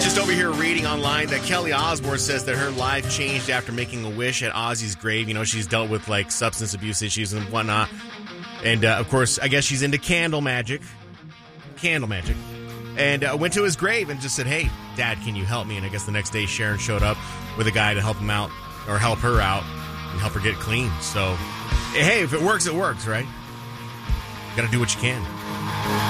was just over here reading online that Kelly Osbourne says that her life changed after making a wish at Ozzy's grave. You know, she's dealt with, like, substance abuse issues and whatnot. And, of course, I guess she's into candle magic. And went to his grave and just said, hey, Dad, can you help me? And I guess the next day Sharon showed up with a guy to help him out, or help her out, and help her get clean. So, hey, if it works, right? You got to do what you can.